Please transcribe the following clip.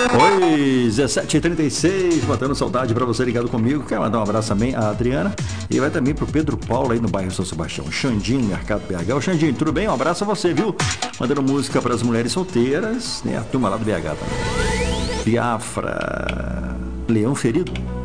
Oi, 17h36, botando saudade pra você ligado comigo. Quero mandar um abraço também à Adriana e vai também pro Pedro Paulo aí no bairro São Sebastião. Xandinho, Mercado BH. Ô Xandinho, tudo bem? Um abraço a você, viu? Mandando música pras mulheres solteiras, né? A turma lá do BH também. Biafra, Leão Ferido.